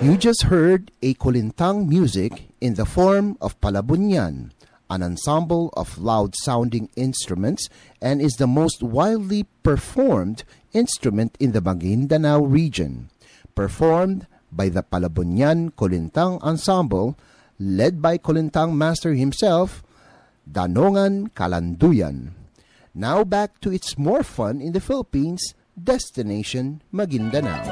You just heard a kulintang music in the form of palabunyan, an ensemble of loud-sounding instruments, and is the most widely performed instrument in the Maguindanao region. Performed by the Palabunyan Kulintang Ensemble, led by Kulintang Master himself, Danongan Kalanduyan. Now back to its more fun in the Philippines, Destination Maguindanao.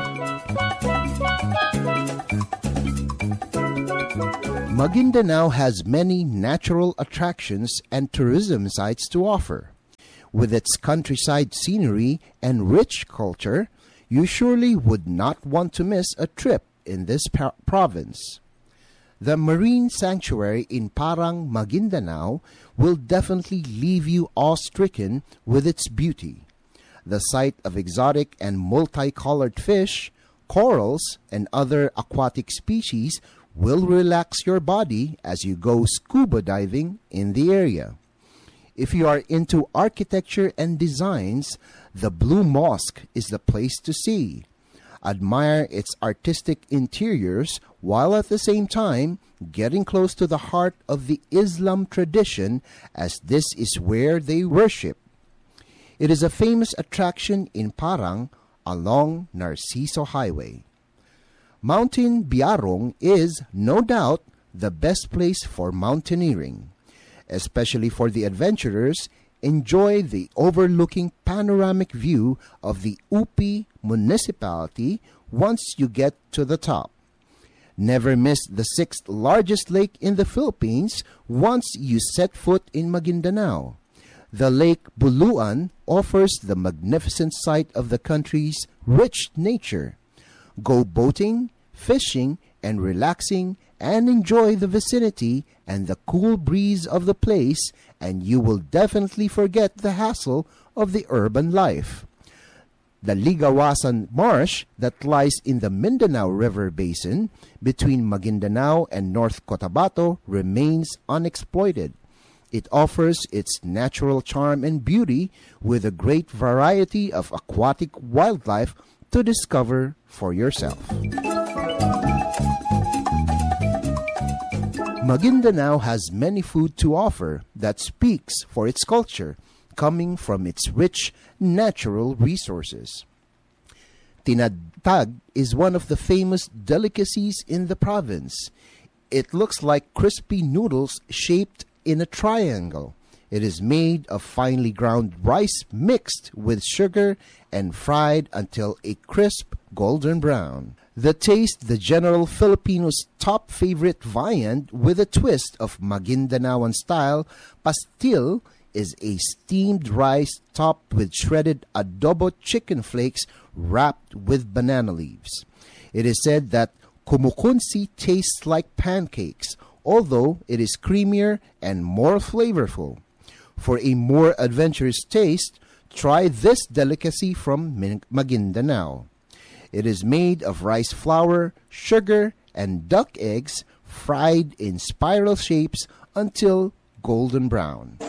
Maguindanao has many natural attractions and tourism sites to offer. With its countryside scenery and rich culture, you surely would not want to miss a trip in this province. The Marine Sanctuary in Parang, Maguindanao will definitely leave you awe-stricken with its beauty. The sight of exotic and multicolored fish, corals, and other aquatic species will relax your body as you go scuba diving in the area. If you are into architecture and designs, the Blue Mosque is the place to see. Admire its artistic interiors while at the same time getting close to the heart of the Islam tradition, as this is where they worship. It is a famous attraction in Parang along Narciso Highway. Mountain Biarong is, no doubt, the best place for mountaineering. Especially for the adventurers, enjoy the overlooking panoramic view of the Upi municipality once you get to the top. Never miss the 6th largest lake in the Philippines once you set foot in Maguindanao. The Lake Buluan offers the magnificent sight of the country's rich nature. Go boating, fishing, and relaxing, and enjoy the vicinity and the cool breeze of the place, and you will definitely forget the hassle of the urban life. The Ligawasan Marsh that lies in the Mindanao River Basin between Maguindanao and North Cotabato remains unexploited. It offers its natural charm and beauty with a great variety of aquatic wildlife to discover for yourself. Maguindanao has many food to offer that speaks for its culture, coming from its rich natural resources. Tinadtag is one of the famous delicacies in the province. It looks like crispy noodles shaped in a triangle. It is made of finely ground rice mixed with sugar and fried until a crisp golden brown. The taste, the general Filipino's top favorite viand with a twist of Maguindanaoan style, pastil is a steamed rice topped with shredded adobo chicken flakes wrapped with banana leaves. It is said that kumukunsi tastes like pancakes, although it is creamier and more flavorful. For a more adventurous taste, try this delicacy from Maguindanao. It is made of rice flour, sugar, and duck eggs fried in spiral shapes until golden brown.